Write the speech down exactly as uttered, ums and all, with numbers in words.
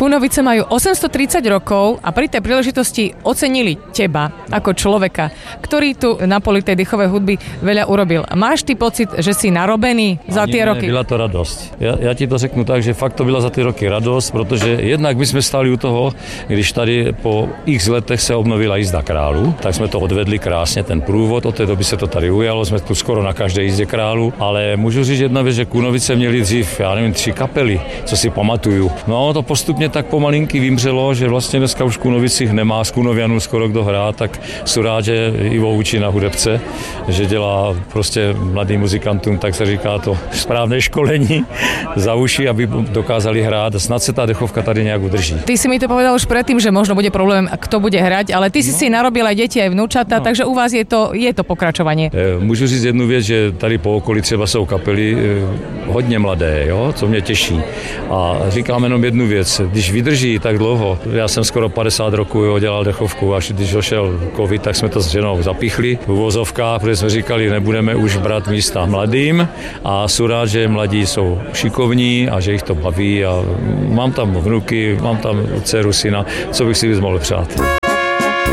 Kunovice majú osemstotridsať rokov a pri tej príležitosti ocenili teba ako človeka, ktorý tu na poli tej dýchovej hudby veľa urobil. Máš ty pocit, že si narobený za tie roky? Byla to radosť. Ja, ja ti to řeknu tak, že fakt to byla za ty roky radosť, protože jednak my sme stáli u toho, když tady po x letech se obnovila jízda králu, tak jsme to odvedli krásně, ten průvod, od té doby se to tady ujalo, jsme tu skoro na každé jízdě králu, ale můžu říct jedna věc, že Kunovice měli dřív, já nevím, tři kapely, co si pamatuju. No to postupně tak pomalinky vymřelo, že vlastně dneska už v Kunovicích nemá z Kunovianů skoro kdo hrá, tak jsou rád, že Ivo učí na hudebce, že dělá prostě mladým muzikantům, tak se říká to správné školení za uši, aby dokázali hrát. Snad se ta dechovka tady nějak udrží. Ty si mi to povedal už predtým, že možno bude problém, kto bude hrať, ale ty si no. si narobil aj deti, aj vnúčata, no. takže u vás je to, je to pokračovanie. Můžu říct jednu věc, že tady po okolí třeba jsou kapely hodně mladé, jo, co mě těší. A říkám jenom jednu věc, když vydrží tak dlouho, já jsem skoro padesát roků jo, dělal dechovku, až když došel covid, tak jsme to s ženou zapichli v uvozovkách, protože jsme říkali, nebudeme už brát místa mladým a jsou rád, že mladí jsou šikovní a že jich to baví a mám tam vnuky, mám tam dceru, syna, co bych si mohl přát.